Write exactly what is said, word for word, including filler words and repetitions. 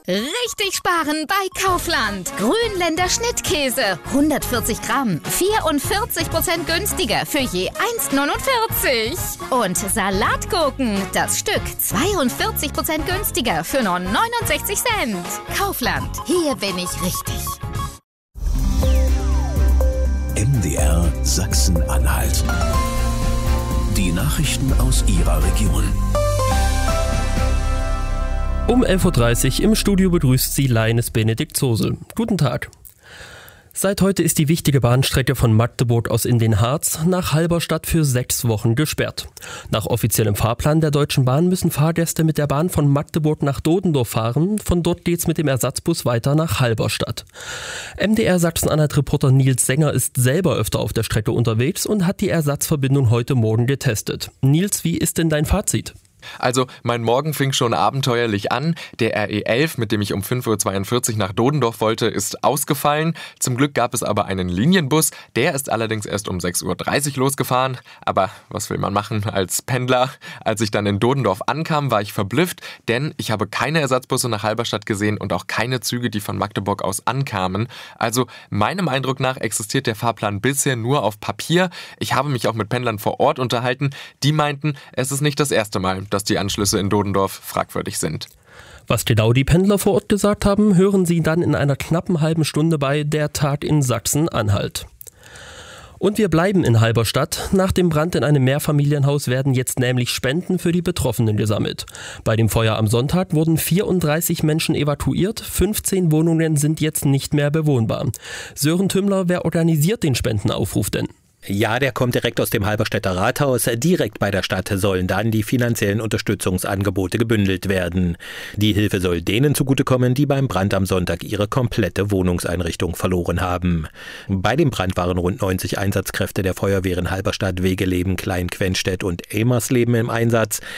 Richtig sparen bei Kaufland. Grünländer Schnittkäse, hundertvierzig Gramm, vierundvierzig Prozent günstiger für je eins neunundvierzig. Und Salatgurken, das Stück, zweiundvierzig Prozent günstiger für nur neunundsechzig Cent. Kaufland, hier bin ich richtig. M D R Sachsen-Anhalt. Die Nachrichten aus Ihrer Region. Um elf Uhr dreißig im Studio begrüßt Sie Leines Benedikt Zosel. Guten Tag. Seit heute ist die wichtige Bahnstrecke von Magdeburg aus in den Harz nach Halberstadt für sechs Wochen gesperrt. Nach offiziellem Fahrplan der Deutschen Bahn müssen Fahrgäste mit der Bahn von Magdeburg nach Dodendorf fahren. Von dort geht's mit dem Ersatzbus weiter nach Halberstadt. M D R Sachsen-Anhalt-Reporter Nils Sänger ist selber öfter auf der Strecke unterwegs und hat die Ersatzverbindung heute Morgen getestet. Nils, wie ist denn dein Fazit? Also, mein Morgen fing schon abenteuerlich an. Der R E elf, mit dem ich um fünf Uhr zweiundvierzig nach Dodendorf wollte, ist ausgefallen. Zum Glück gab es aber einen Linienbus. Der ist allerdings erst um sechs Uhr dreißig losgefahren. Aber was will man machen als Pendler? Als ich dann in Dodendorf ankam, war ich verblüfft, denn ich habe keine Ersatzbusse nach Halberstadt gesehen und auch keine Züge, die von Magdeburg aus ankamen. Also, meinem Eindruck nach existiert der Fahrplan bisher nur auf Papier. Ich habe mich auch mit Pendlern vor Ort unterhalten. Die meinten, es ist nicht das erste Mal, dass die Anschlüsse in Dodendorf fragwürdig sind. Was genau die Pendler vor Ort gesagt haben, hören Sie dann in einer knappen halben Stunde bei Der Tag in Sachsen-Anhalt. Und wir bleiben in Halberstadt. Nach dem Brand in einem Mehrfamilienhaus werden jetzt nämlich Spenden für die Betroffenen gesammelt. Bei dem Feuer am Sonntag wurden vierunddreißig Menschen evakuiert. fünfzehn Wohnungen sind jetzt nicht mehr bewohnbar. Sören Tümmler, wer organisiert den Spendenaufruf denn? Ja, der kommt direkt aus dem Halberstädter Rathaus. Direkt bei der Stadt sollen dann die finanziellen Unterstützungsangebote gebündelt werden. Die Hilfe soll denen zugutekommen, die beim Brand am Sonntag ihre komplette Wohnungseinrichtung verloren haben. Bei dem Brand waren rund neunzig Einsatzkräfte der Feuerwehren Halberstadt, Wegeleben, Klein-Quenstedt und Emersleben im Einsatz.